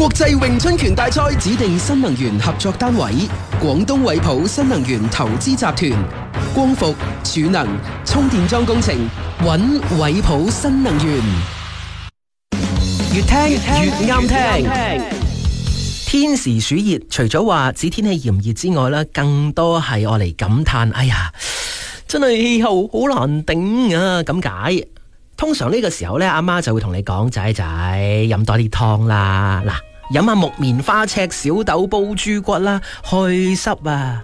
國際詠春拳大賽指定新能源合作單位，廣東惠普新能源投資集團，光伏、儲能、充電樁工程，揾惠普新能源。 越聽越啱聽。天時暑熱，除咗話指天氣炎熱之外啦，更多係我嚟感嘆，哎呀，真係氣候好難頂啊！咁解。通常呢個時候咧，阿媽就會同你講：仔仔，飲多啲湯啦，嗱，飲下木棉花赤小豆煲豬骨啦，去濕啊！